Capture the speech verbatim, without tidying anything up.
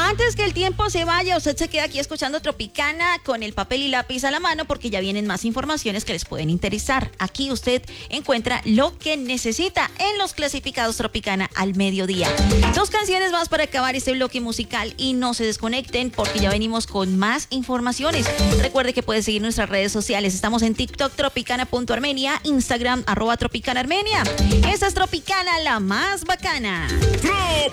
Antes que el tiempo se vaya, usted se queda aquí escuchando Tropicana con el papel y lápiz a la mano porque ya vienen más informaciones que les pueden interesar. Aquí usted encuentra lo que necesita en los clasificados Tropicana al mediodía. Dos canciones más para acabar este bloque musical y no se desconecten porque ya venimos con más informaciones. Recuerde que puede seguir nuestras redes sociales. Estamos en TikTok tropicana punto armenia, Instagram arroba tropicana armenia. Esta es Tropicana, la más bacana.